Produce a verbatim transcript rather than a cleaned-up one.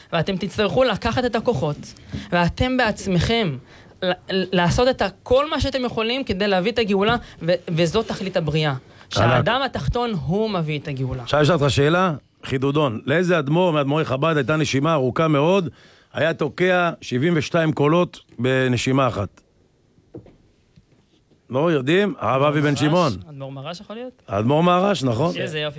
ואתם תצטרכו לקחת את הכוחות, ואתם בעצמכם, לעשות את כל מה שאתם יכולים כדי להביא את הגאולה, ו- וזאת תכלית הבריאה. שהאדם התחתון הוא מביא את הגאולה. עכשיו יש לך שאלה, חידודון, לאיזה אדמו"ר מאדמו"רי חב"ד הייתה נשימה ארוכה מאוד, היה תוקע שבעים ושתיים קולות בנשימה אחת? לא יודעים? הרב אבי בן שמעון. אדמו"ר מרש יכול להיות? אדמו"ר מרש, נכון. איזה יופי.